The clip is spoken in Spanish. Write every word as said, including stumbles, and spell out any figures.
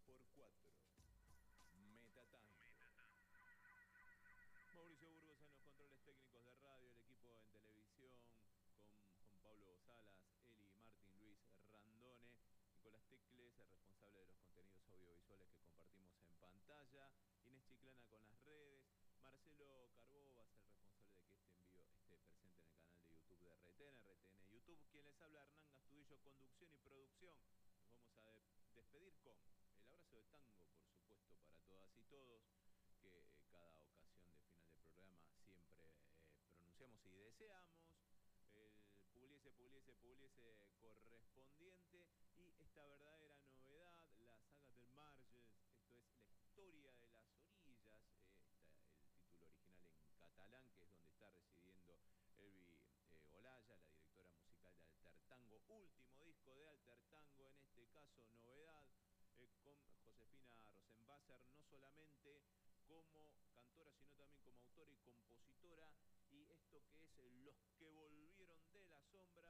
por cuatro. Metatango. Mauricio Burgos en los controles técnicos de radio, el equipo en televisión, con Juan Pablo Salas, Eli, Martín, Luis Randone, Nicolás Tecles, el responsable de los contenidos audiovisuales que compartimos en pantalla, Inés Chiclana con las redes, Marcelo Carbó va a ser el responsable de que este envío esté presente en el canal de YouTube de R T N, R T N YouTube. Quien les habla, Hernán Gastudillo, conducción y producción. Nos vamos a de despedir con el abrazo de tango, por supuesto, para todas y todos, que eh, cada ocasión de final de programa siempre eh, pronunciamos y deseamos. El Pugliese, Pugliese, Pugliese correspondiente. Y esta verdadera novedad, la saga del Marges, esto es la historia de las orillas, eh, está el título original en catalán, que es donde está residiendo Elvi eh, Olaya, la directora musical de Alter Tango, último disco de Alter Tango, en este caso novedad, eh, con Josefina Rosenwasser, no solamente como cantora, sino también como autora y compositora, y esto que es Los que volvieron de la sombra.